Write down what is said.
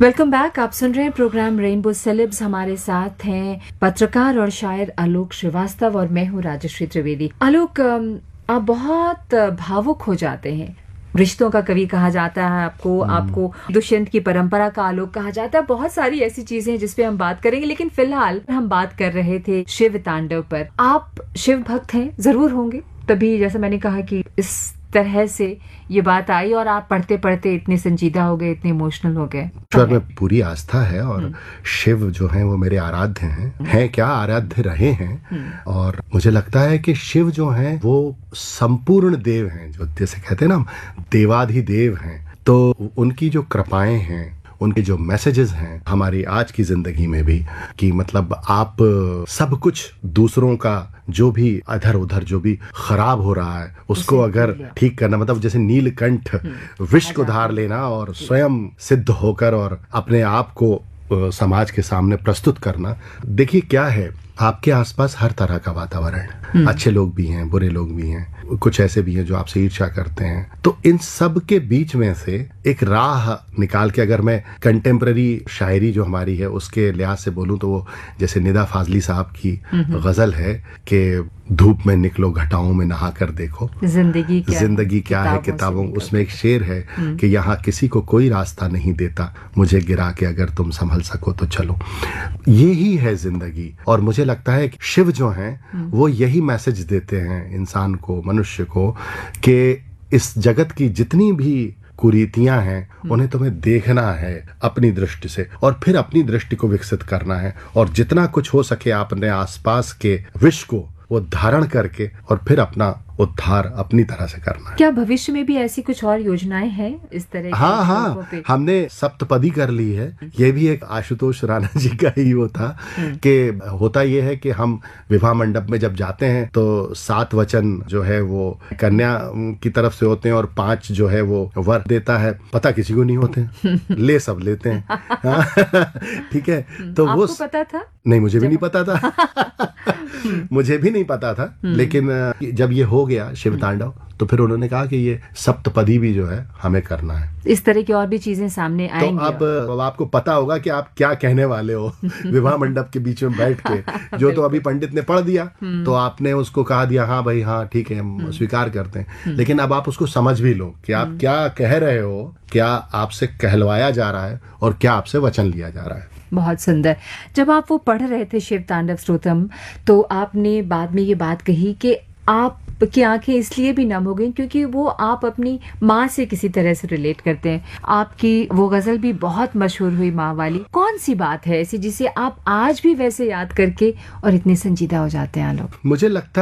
Welcome back. आप सुन रहे हैं प्रोग्राम रेनबो सेलेब्स। हमारे साथ हैं पत्रकार और शायर आलोक श्रीवास्तव और मैं हूँ राजश्री त्रिवेदी। आलोक, आप बहुत भावुक हो जाते हैं। रिश्तों का कवि कहा जाता है आपको दुष्यंत की परंपरा का आलोक कहा जाता है। बहुत सारी ऐसी चीजें हैं जिस पे हम बात करेंगे, लेकिन फिलहाल हम बात कर रहे थे शिव तांडव पर। आप शिव भक्त हैं, जरूर होंगे, तभी जैसा मैंने कहा कि इस तरह से ये बात आई और आप पढ़ते पढ़ते इतने संजीदा हो गए, इतने इमोशनल हो गए। ईश्वर में पूरी आस्था है और शिव जो हैं वो मेरे आराध्य हैं क्या आराध्य रहे हैं। और मुझे लगता है कि शिव जो हैं वो संपूर्ण देव हैं, जो जैसे कहते हैं ना हम देवाधिदेव हैं। तो उनकी जो कृपाएं हैं, उनके जो मैसेजेस हैं हमारी आज की जिंदगी में भी, कि मतलब आप सब कुछ दूसरों का जो भी इधर उधर जो भी खराब हो रहा है उसको अगर ठीक करना, मतलब जैसे नीलकंठ विष को धार लेना और स्वयं सिद्ध होकर और अपने आप को समाज के सामने प्रस्तुत करना। देखिए क्या है, आपके आसपास हर तरह का वातावरण, अच्छे लोग भी हैं, बुरे लोग भी हैं, कुछ ऐसे भी हैं जो आपसे ईर्ष्या करते हैं। तो इन सब के बीच में से एक राह निकाल के, अगर मैं कंटेम्प्ररी शायरी जो हमारी है उसके लिहाज से बोलूं तो वो जैसे निदा फाजली साहब की गजल है कि धूप में निकलो घटाओं में नहा कर देखो जिंदगी क्या है किताबों। उसमें एक शेर है कि यहाँ किसी को कोई रास्ता नहीं देता, मुझे गिरा के अगर तुम संभल सको तो चलो। यही है जिंदगी। और मुझे लगता है कि शिव जो हैं वो यही मैसेज देते हैं इंसान को, मनुष्य को, कि इस जगत की जितनी भी कुरीतियां हैं उन्हें तुम्हें देखना है अपनी दृष्टि से और फिर अपनी दृष्टि को विकसित करना है और जितना कुछ हो सके अपने आसपास के विष को वो धारण करके और फिर अपना उद्धार अपनी तरह से करना है। क्या भविष्य में भी ऐसी कुछ और योजनाएं हैं इस तरह की? हाँ, हमने सप्तपदी कर ली है। ये भी एक आशुतोष राणा जी का ही वो था कि होता ये है कि हम विवाह मंडप में जब जाते हैं तो 7 वचन जो है वो कन्या की तरफ से होते हैं और 5 जो है वो वर देता है। पता किसी को नहीं होते, ले सब लेते हैं। ठीक है, तो वो पता था? नहीं, मुझे भी नहीं पता था। मुझे भी नहीं पता था, लेकिन जब ये हो गया शिव तांडव तो फिर उन्होंने कहा कि ये सप्तपदी भी जो है हमें करना है। इस तरह की और भी चीजें सामने आएंगी। तो अब आपको पता होगा कि आप क्या कहने वाले हो विवाह मंडप के बीच में बैठ के। जो तो अभी पंडित ने पढ़ दिया तो आपने उसको कहा दिया, हाँ भाई हाँ ठीक है हम स्वीकार करते हैं, लेकिन अब आप उसको समझ भी लो कि आप क्या कह रहे हो, क्या आपसे कहलवाया जा रहा है और क्या आपसे वचन लिया जा रहा है। बहुत सुंदर। जब आप वो पढ़ रहे थे शिव तांडव स्तोत्रम तो आपने बाद में ये बात कही कि आपकी आंखें इसलिए भी नम हो गई क्योंकि वो आप अपनी माँ से किसी तरह से रिलेट करते हैं। आपकी वो गजल भी बहुत मशहूर हुई माँ वाली। कौन सी बात है ऐसी जिसे आप आज भी वैसे याद करके और इतने संजीदा हो जाते हैं आलोक? मुझे लगता